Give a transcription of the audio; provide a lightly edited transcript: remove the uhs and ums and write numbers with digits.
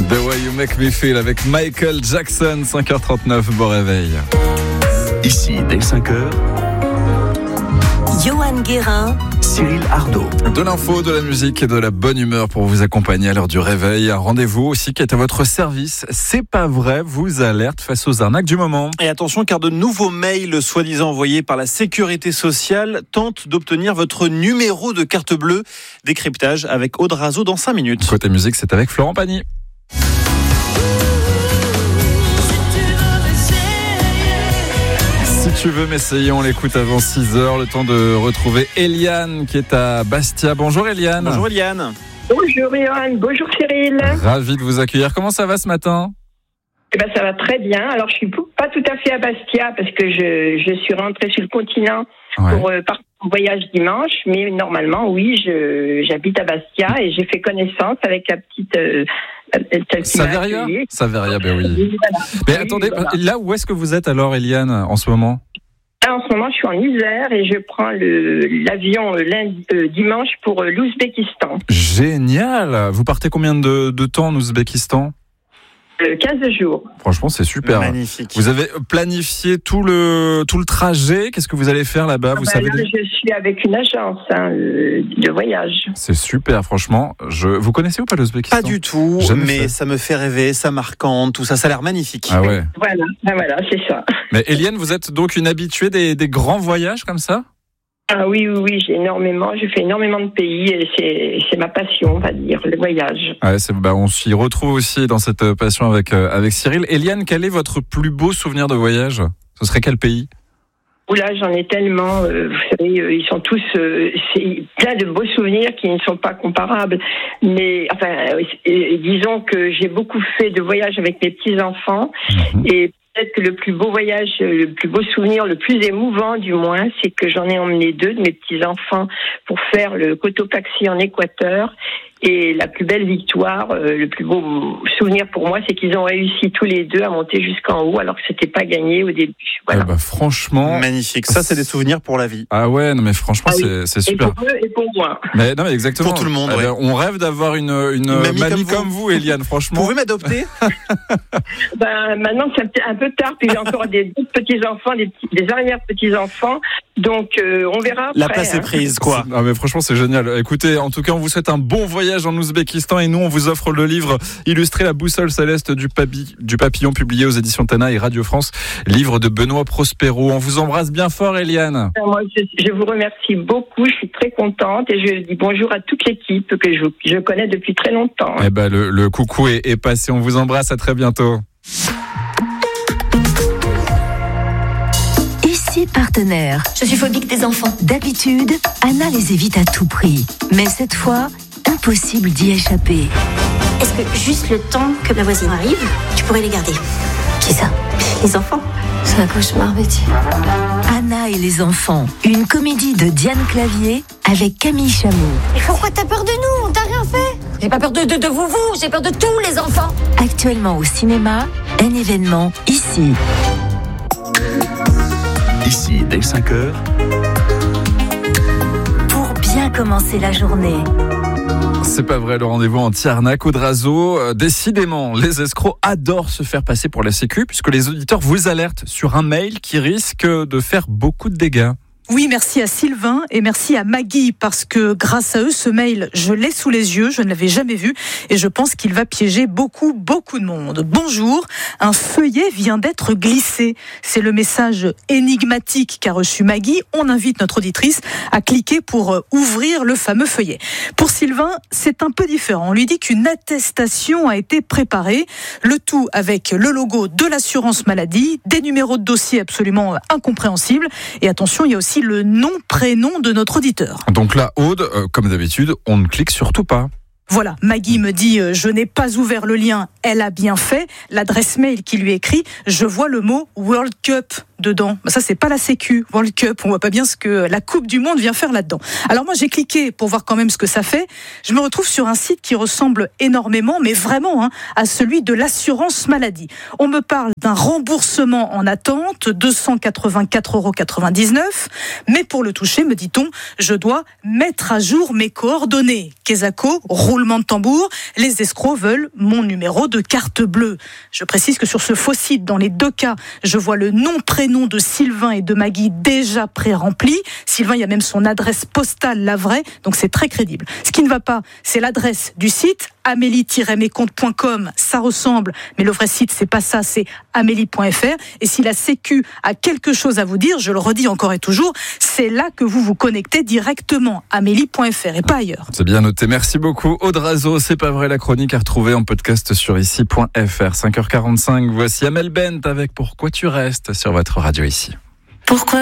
The Way You Make Me Feel avec Michael Jackson, 5h39, bon réveil. Ici, dès 5h, Johan Guérin, Cyril Ardo. De l'info, de la musique et de la bonne humeur pour vous accompagner à l'heure du réveil. Un rendez-vous aussi qui est à votre service. C'est pas vrai, vous alerte face aux arnaques du moment. Et attention, car de nouveaux mails soi-disant envoyés par la Sécurité sociale tentent d'obtenir votre numéro de carte bleue. Décryptage avec Aude Razo dans 5 minutes. Côté musique, c'est avec Florent Pagny. Si tu veux m'essayer, on l'écoute avant 6h. Le temps de retrouver Eliane qui est à Bastia. Bonjour Eliane. Bonjour Eliane. Bonjour Johan, bonjour Cyril. Ravi de vous accueillir. Comment ça va ce matin ? Ça va très bien. Alors je suis pas tout à fait à Bastia parce que je suis rentrée sur le continent pour partir en voyage dimanche. Mais normalement, oui, j'habite à Bastia et j'ai fait connaissance avec la petite... Saveria, ben oui. Voilà. Mais attendez, là où est-ce que vous êtes alors Eliane en ce moment ? Là, en ce moment, je suis en Isère et je prends l'avion dimanche pour l'Ouzbékistan. Génial. Vous partez combien de temps en Ouzbékistan ? 15 jours. Franchement, c'est super. Magnifique. Vous avez planifié tout le trajet. Qu'est-ce que vous allez faire là-bas ? Vous savez je suis avec une agence de voyage. C'est super, franchement. Vous connaissez ou pas l'Ouzbékistan ? Pas du tout, mais ça me fait rêver, ça marquante, tout ça. Ça a l'air magnifique. Ah ouais. Voilà, c'est ça. Mais Eliane, vous êtes donc une habituée des grands voyages comme ça ? Ah oui, je fais énormément de pays et c'est ma passion, on va dire, le voyage. Ouais, on s'y retrouve aussi dans cette passion avec Cyril. Eliane, quel est votre plus beau souvenir de voyage ? Ce serait quel pays ? Oula, j'en ai tellement, vous savez, ils sont tous, c'est plein de beaux souvenirs qui ne sont pas comparables. Mais, disons que j'ai beaucoup fait de voyages avec mes petits-enfants et peut-être que le plus beau voyage, le plus beau souvenir, le plus émouvant du moins, c'est que j'en ai emmené 2 de mes petits-enfants pour faire le Cotopaxi en Équateur. Et la plus belle victoire, le plus beau souvenir pour moi, c'est qu'ils ont réussi tous les 2 à monter jusqu'en haut alors que c'était pas gagné au début. Voilà. Franchement, magnifique. Ça, c'est des souvenirs pour la vie. Ah ouais, non mais franchement, c'est super. Et pour eux et pour moi. Mais non mais exactement. Pour tout le monde. On rêve d'avoir une mamie comme vous, Eliane. Franchement. Vous pouvez m'adopter ? Maintenant, c'est un peu tard. Puis j'ai encore des petits enfants, des arrière petits enfants. Donc on verra après. La place est prise, quoi. Non mais franchement, c'est génial. Écoutez, en tout cas, on vous souhaite un bon voyage en Ouzbékistan et nous on vous offre le livre illustré La boussole céleste du papillon publié aux éditions Tana et Radio France, livre de Benoît Prospero. On vous embrasse bien fort Eliane. Moi je vous remercie beaucoup, je suis très contente et je dis bonjour à toute l'équipe que je connais depuis très longtemps. Le coucou est passé, on vous embrasse, à très bientôt. Partenaire. Je suis phobique des enfants. D'habitude, Anna les évite à tout prix. Mais cette fois, impossible d'y échapper. Est-ce que juste le temps que ma voisine arrive, tu pourrais les garder ? Qui ça ? Les enfants. C'est un cauchemar, Betty. Anna et les enfants, une comédie de Diane Clavier avec Camille Chamou. Mais pourquoi t'as peur de nous ? On t'a rien fait ? J'ai pas peur de vous, j'ai peur de tous les enfants. Actuellement au cinéma, un événement ici. Ici, dès 5h, pour bien commencer la journée. C'est pas vrai, le rendez-vous anti-arnaque Aude Razo. Décidément, les escrocs adorent se faire passer pour la Sécu puisque les auditeurs vous alertent sur un mail qui risque de faire beaucoup de dégâts. Oui, merci à Sylvain et merci à Maggie parce que grâce à eux, ce mail, je l'ai sous les yeux, je ne l'avais jamais vu et je pense qu'il va piéger beaucoup de monde. Bonjour, un feuillet vient d'être glissé. C'est le message énigmatique qu'a reçu Maggie. On invite notre auditrice à cliquer pour ouvrir le fameux feuillet. Pour Sylvain, c'est un peu différent. On lui dit qu'une attestation a été préparée, le tout avec le logo de l'assurance maladie, des numéros de dossier absolument incompréhensibles et attention, il y a aussi le nom, prénom de notre auditeur. Donc là, Aude, comme d'habitude, on ne clique surtout pas. Voilà, Maggie me dit « Je n'ai pas ouvert le lien, elle a bien fait ». L'adresse mail qui lui écrit « Je vois le mot World Cup ». dedans. Ça, c'est pas la Sécu, World Cup. On voit pas bien ce que la Coupe du Monde vient faire là-dedans. Alors moi, j'ai cliqué pour voir quand même ce que ça fait. Je me retrouve sur un site qui ressemble énormément, mais vraiment, à celui de l'assurance maladie. On me parle d'un remboursement en attente, 284,99 €. Mais pour le toucher, me dit-on, je dois mettre à jour mes coordonnées. Quesaco, roulement de tambour, les escrocs veulent mon numéro de carte bleue. Je précise que sur ce faux site, dans les 2 cas, je vois le nom, prénom de Sylvain et de Maggie déjà pré-rempli. Sylvain, il y a même son adresse postale, la vraie, donc c'est très crédible. Ce qui ne va pas, c'est l'adresse du site, amélie-mescomptes.com, ça ressemble, mais le vrai site, c'est pas ça, c'est amélie.fr. Et si la Sécu a quelque chose à vous dire, je le redis encore et toujours, c'est là que vous vous connectez directement, amélie.fr et pas ailleurs. C'est bien noté. Merci beaucoup. Aude Razo, c'est pas vrai, la chronique à retrouver en podcast sur ici.fr. 5h45, voici Amel Bent avec Pourquoi tu restes sur votre radio ici. Pourquoi